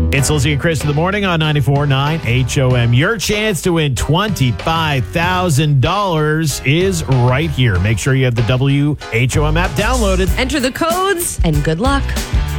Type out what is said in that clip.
It's Lizzie and Chris in the morning on 94.9 HOM. Your chance to win $25,000 is right here. Make sure you have the WHOM app downloaded. Enter the codes and good luck.